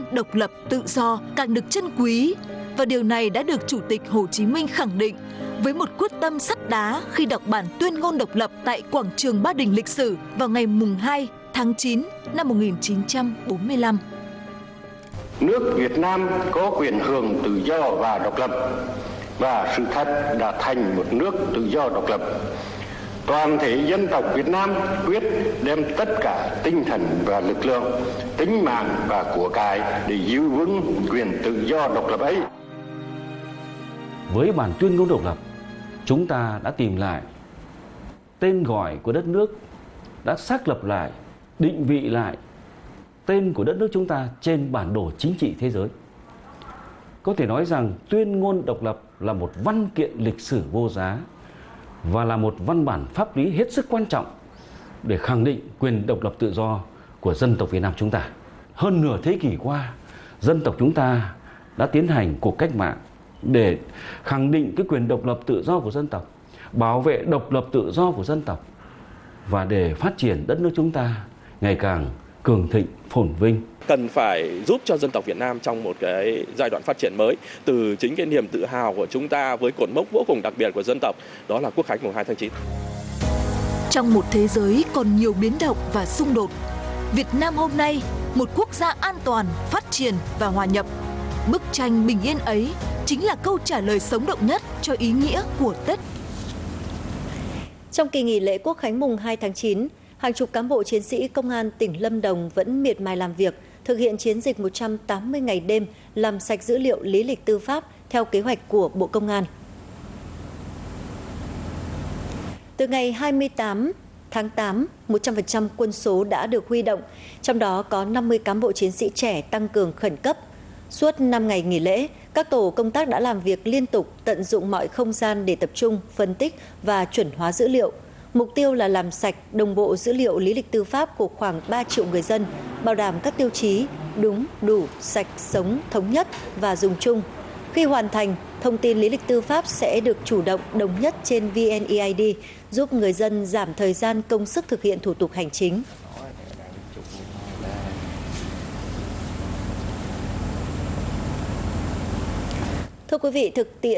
độc lập, tự do càng được trân quý. Và điều này đã được Chủ tịch Hồ Chí Minh khẳng định với một quyết tâm sắt đá khi đọc bản tuyên ngôn độc lập tại quảng trường Ba Đình lịch sử vào ngày 2 tháng 9 năm 1945. Nước Việt Nam có quyền hưởng tự do và độc lập, và sự thật đã thành một nước tự do độc lập. Toàn thể dân tộc Việt Nam quyết đem tất cả tinh thần và lực lượng, tính mạng và của cải để giữ vững quyền tự do độc lập ấy. Với bản tuyên ngôn độc lập, chúng ta đã tìm lại tên gọi của đất nước, đã xác lập lại, định vị lại tên của đất nước chúng ta trên bản đồ chính trị thế giới. Có thể nói rằng tuyên ngôn độc lập là một văn kiện lịch sử vô giá và là một văn bản pháp lý hết sức quan trọng để khẳng định quyền độc lập tự do của dân tộc Việt Nam chúng ta. Hơn nửa thế kỷ qua, dân tộc chúng ta đã tiến hành cuộc cách mạng để khẳng định cái quyền độc lập tự do của dân tộc, bảo vệ độc lập tự do của dân tộc và để phát triển đất nước chúng ta ngày càng cường thịnh, phồn vinh. Cần phải giúp cho dân tộc Việt Nam trong một cái giai đoạn phát triển mới, từ chính cái niềm tự hào của chúng ta với cột mốc vô cùng đặc biệt của dân tộc, đó là Quốc khánh mùng 2 tháng 9. Trong một thế giới còn nhiều biến động và xung đột, Việt Nam hôm nay, một quốc gia an toàn, phát triển và hòa nhập. Bức tranh bình yên ấy chính là câu trả lời sống động nhất cho ý nghĩa của Tết. Trong kỳ nghỉ lễ Quốc khánh mùng 2 tháng 9, hàng chục cán bộ chiến sĩ Công an tỉnh Lâm Đồng vẫn miệt mài làm việc, thực hiện chiến dịch 180 ngày đêm làm sạch dữ liệu lý lịch tư pháp theo kế hoạch của Bộ Công an. Từ ngày 28 tháng 8, 100% quân số đã được huy động, trong đó có 50 cán bộ chiến sĩ trẻ tăng cường khẩn cấp. Suốt 5 ngày nghỉ lễ, các tổ công tác đã làm việc liên tục, tận dụng mọi không gian để tập trung, phân tích và chuẩn hóa dữ liệu. Mục tiêu là làm sạch, đồng bộ dữ liệu lý lịch tư pháp của khoảng 3 triệu người dân, bảo đảm các tiêu chí đúng, đủ, sạch, sống, thống nhất và dùng chung. Khi hoàn thành, thông tin lý lịch tư pháp sẽ được chủ động đồng nhất trên VNeID, giúp người dân giảm thời gian công sức thực hiện thủ tục hành chính. Thưa quý vị, thực tiễn